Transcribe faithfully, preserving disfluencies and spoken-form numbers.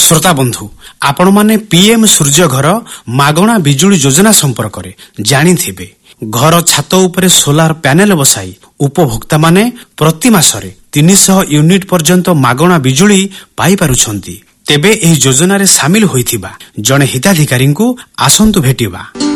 श्रोता बंधु आपण माने पीएम सूर्य घर मागणा बिजुली योजना संपर्क जानिथिबे। घर छात उपरे सोलार पैनेल बसाई उपभोक्ता माने प्रति मासरे तीन सौ यूनिट पर्यंत मागणा बिजुली पाई पारुछंती। तेबे एही योजना रे शामिल होइथिबा जणे हिताधिकारी को आसंतु भेटिबा।